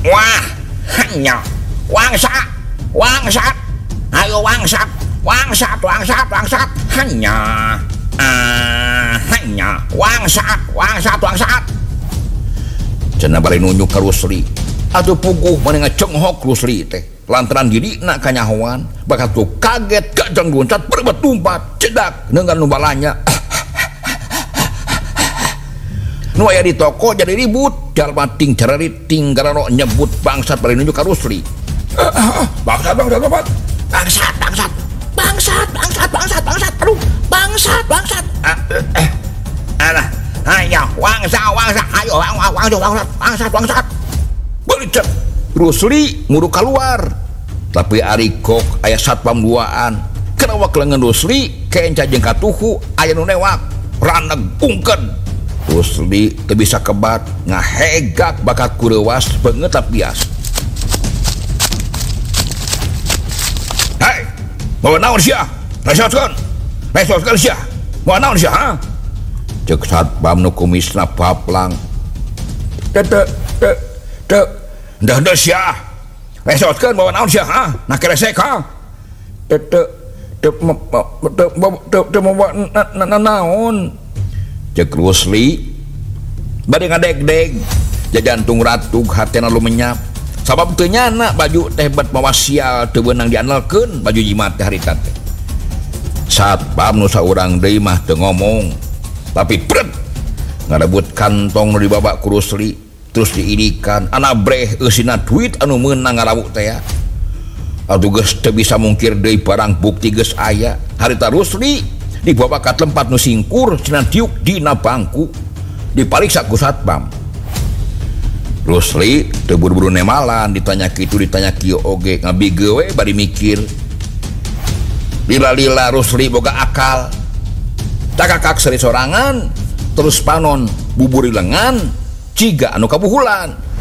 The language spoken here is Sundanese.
Wah, hanya wangsat, ayo wangsat, hanya wangsat. Cenah bari nunjuk ka Rusli. Atuh puguh maneh ngacenghok Rusli teh. Lantaran dirina kanyahoan, bakal tuh kaget gajang loncat berbet tumpat, cedak dengan nu balanya. Nu aya di toko jadi ribut, jalma ting carariting garano nyebut bangsat bari nunjuk ka Rusli. Bangsat. Aduh, bangsat. Alah, ayo wangsat. Belicet. Rusli nguru keluar. Tapi ari kok aya satpam duaan. Kenapa kelengan Rusli kenca jeung katuhu aya nu newak, raneg ungkeun. Rusli teu bisa kebat, ngahegak bakat kurewas beungeut bias. Hei, bawa naon sia? Resoskeun sia. Bawa naon sia, ha? Ceuk satpam nu kumisna paplang. Dah sia. Resoskeun bawa naon sia, ha? Nak resek, ha? Bawa naon. Cek Rusli bade ngadeg-deg jajantung ratug hatena lumenyap sabab teu nyana baju teh bet mawa sial teu beunang dianelkeun baju jimat teh harita teh. Satpam nu saurang deui mah teu ngomong tapi pret ngarebut kantong nu dibaba ku Rusli terus diirikan anabreh eusina duit anu meunang ngarawu teh. Atuh geus teu bisa mungkir deui barang bukti geus aya harita Rusli dibawa ka tempat nu singkur cenah tiuk dina bangku dipariksa ku satpam. Rusli teu buru-buru nemalan ditanya kitu ditanya kieu oge ngabige we bari mikir. Lila-lila Rusli boga akal. Cakakak seri sorangan terus panon buburi lengan ciga anu kabuhulan